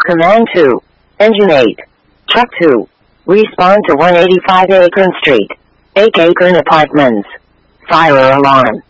Command 2. Engine 8. Truck 2. Respond to 185 Akron Street. 8 Akron Apartments. Fire alarm.